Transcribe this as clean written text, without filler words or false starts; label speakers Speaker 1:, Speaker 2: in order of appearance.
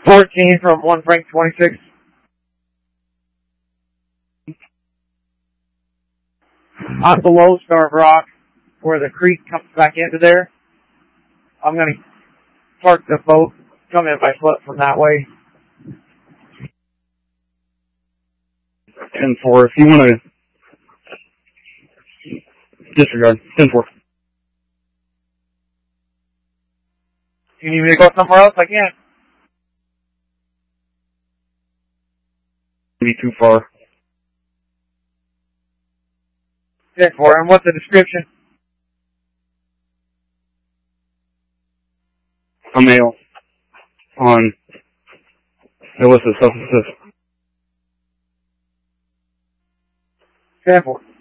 Speaker 1: 14 from 1 Frank 26. On below Starved Rock, where the creek comes back into there. I'm going to park the boat, come in by foot from that way.
Speaker 2: 10-4, if you want to disregard. 10-4.
Speaker 1: You need me to go somewhere else? I can't.
Speaker 2: Be too far.
Speaker 1: 10-4, and what's the description?
Speaker 2: A male on illicit substances.
Speaker 1: 10-4.